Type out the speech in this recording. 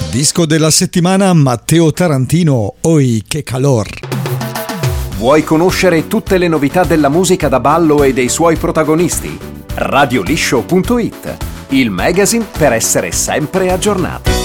Disco della settimana Matteo Tarantino, Oi che calor. Vuoi conoscere tutte le novità della musica da ballo e dei suoi protagonisti? Radioliscio.it, il magazine per essere sempre aggiornati.